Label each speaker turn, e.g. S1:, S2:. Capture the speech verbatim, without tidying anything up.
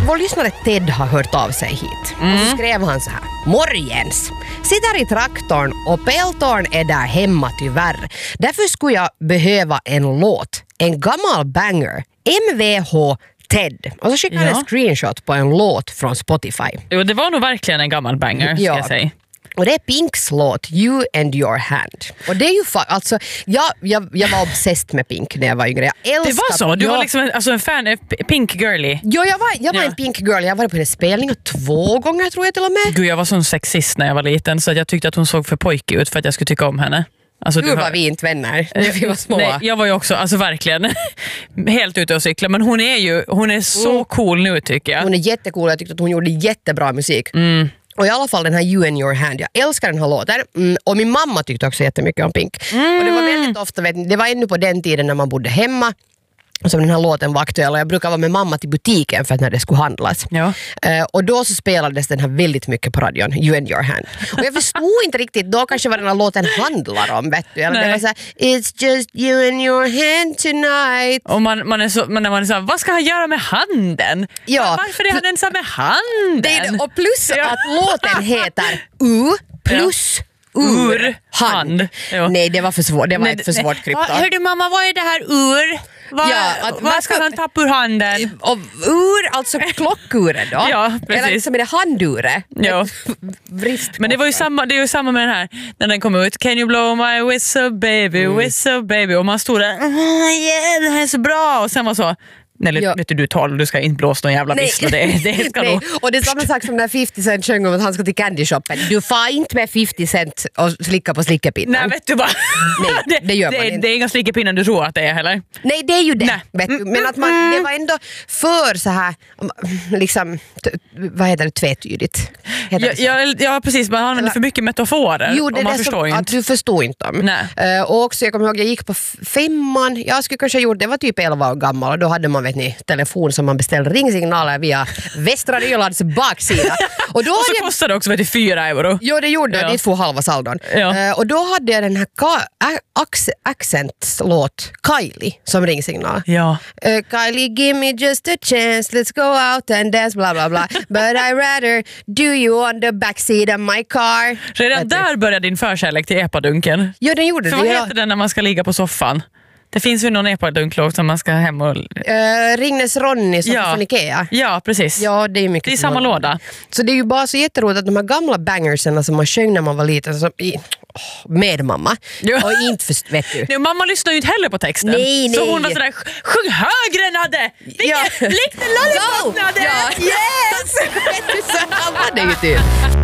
S1: vår lyssnare Ted har hört av sig hit. Mm. Och så skrev han så här: Morgens! Sitter i traktorn och peltorn är där hemma tyvärr. Därför skulle jag behöva en låt. En gammal banger. M V H Ted. Och så skickade han ja. en screenshot på en låt från Spotify.
S2: Jo, det var nog verkligen en gammal banger, ska ja. jag säga.
S1: Och det är Pinks låt You and Your Hand. Och det är ju fa- alltså jag, jag, jag var obsessed med Pink när jag var yngre. Jag älskade,
S2: det var så? Du
S1: ja.
S2: var liksom en, alltså en fan av Pink girly.
S1: Jo, jag var, jag var
S2: ja.
S1: en Pink girl. Jag var på en spelning två gånger tror jag till och med.
S2: Gud, jag var sån sexist när jag var liten så att jag tyckte att hon såg för pojkig ut för att jag skulle tycka om henne. Alltså,
S1: du var vi inte vänner när vi var små.
S2: Nej, jag var ju också, alltså verkligen helt ute och cykla. Men hon är ju, hon är så mm. cool nu tycker jag.
S1: Hon är jättecool, jag tyckte att hon gjorde jättebra musik.
S2: Mm.
S1: Och i alla fall den här You and Your Hand, jag älskar den här låten. Mm, och min mamma tyckte också jättemycket om Pink. Mm. Och det var väldigt ofta, vet ni, det var ännu på den tiden när man bodde hemma som den här låten var aktuell, och jag brukar vara med mamma till butiken för att när det skulle handlas.
S2: Ja.
S1: Uh, och då så spelades den här väldigt mycket på radion, You and Your Hand. Och jag förstod inte riktigt då kanske vad den här låten handlar om, vet du. Eller det var så här, it's just you and your hand tonight.
S2: Och man, man är så, man, man är så här, vad ska han göra med handen?
S1: Ja.
S2: Varför är han ensam med handen?
S1: Det är det. Och plus
S2: ja.
S1: att låten heter U plus
S2: ja.
S1: ur,
S2: ur
S1: hand. hand.
S2: Ja.
S1: Nej, det var för svårt. Det var nej, ett för svårt nej. krypto.
S2: Hör du mamma, vad är det här ur? Vad,
S1: ja, att,
S2: vad ska han tappa ur handen?
S1: Och ur, alltså klockuret då?
S2: Ja, precis.
S1: Eller liksom är det handuret?
S2: Ja. Men det var ju samma, det är ju samma med den här, när den kom ut. Can you blow my whistle baby, mm. whistle baby. Och man stod där, yeah, det här är så bra. Och sen var så, nej, ja. vet du, du talar, du ska inte blåsa någon jävla vissla. Det, det ska
S1: nej.
S2: Nog...
S1: Och det är samma sak som när fifty Cent sjöng om att han ska till Candy Shoppen. Du får inte med fifty Cent och slicka på slickepinnen.
S2: Nej, vet du vad?
S1: Nej, det gör man
S2: det,
S1: inte.
S2: Det är inga slickepinnen du tror att det är heller.
S1: Nej, det är ju det. Vet du. Men att man, det var ändå för så här, liksom, vad heter det, tvetydigt.
S2: Heter ja, det ja, ja, precis. Man använder för mycket metaforer.
S1: Jo, det är
S2: man
S1: det
S2: förstår
S1: som,
S2: inte.
S1: Att du förstår inte dem.
S2: Nej.
S1: Uh, och också, jag kommer ihåg, jag gick på femman. Jag skulle kanske ha gjort, det var typ elva år gammal. Och då hade man, vet ni, telefon som man beställde ringsignaler via Västra Nylands baksida. Och, då
S2: och så
S1: jag...
S2: kostade det också, vet du, fyra euro.
S1: Jo, det gjorde
S2: ja.
S1: det. Dit får halva saldon.
S2: Ja.
S1: Uh, och då hade jag den här Ka- Ac- Accents låt Kylie som ringsignal.
S2: Ja.
S1: Uh, Kylie, give me just a chance. Let's go out and dance, bla bla bla. But I rather do you on the backseat of my car.
S2: Redan där började din förkärlek till epadunken.
S1: Jo, den gjorde
S2: För
S1: det.
S2: vad heter den när man ska ligga på soffan? Det finns ju någon epadunklåt som man ska hem och...
S1: Uh, Ringnes Ronny som
S2: ja.
S1: från Ikea.
S2: Ja, precis.
S1: Ja, det är mycket.
S2: Det är samma låda. låda.
S1: Så det är ju bara så jätteroligt att de här gamla bangerserna som man sjöng när man var liten, som i, oh, med mamma.
S2: Ja.
S1: Och inte för, vet du.
S2: Nej, mamma lyssnar ju inte heller på texten.
S1: Nej, nej.
S2: Så hon var sådär, sjung högre Nadde!
S1: Ja.
S2: Likt en lollipop Nadde!
S1: Ja. Yes! Så han var det ju typ.